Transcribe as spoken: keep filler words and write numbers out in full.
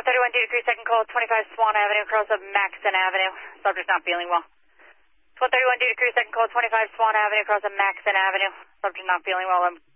one thirty-one, due to crew, second call, twenty-five Swan Avenue, across of Maxon Avenue. Subject not feeling well. one thirty-one, due to crew, second call, twenty-five Swan Avenue, across of Maxon Avenue. Subject not feeling well. I'm